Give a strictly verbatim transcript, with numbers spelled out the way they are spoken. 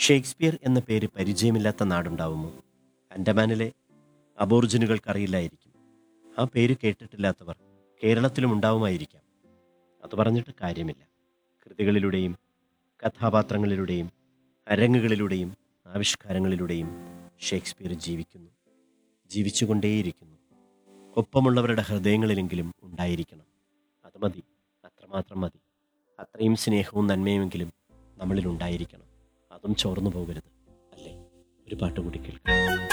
Shakespeare എന്ന പേര് പരിചയമില്ലാത്ത നാടുണ്ടാവുമോ? അൻഡമാനിലെ അബോർജിനുകൾക്കറിയില്ലായിരിക്കും. ആ പേര് കേട്ടിട്ടില്ലാത്തവർ കേരളത്തിലും ഉണ്ടാവുമായിരിക്കാം. അത് പറഞ്ഞിട്ട് കാര്യമില്ല. കൃതികളിലൂടെയും കഥാപാത്രങ്ങളിലൂടെയും അരങ്ങുകളിലൂടെയും ആവിഷ്കാരങ്ങളിലൂടെയും ഷേക്സ്പിയർ ജീവിക്കുന്നു, ജീവിച്ചുകൊണ്ടേയിരിക്കുന്നു. ഒപ്പമുള്ളവരുടെ ഹൃദയങ്ങളിലെങ്കിലും ഉണ്ടായിരിക്കണം. അത് മതി, അത്രമാത്രം മതി. അത്രയും സ്നേഹവും നന്മയുമെങ്കിലും നമ്മളിൽ ഉണ്ടായിരിക്കണം. അതും ചോർന്നു പോകരുത്, അല്ലേ? ഒരു പാട്ട് കൂടി കേൾക്കാം.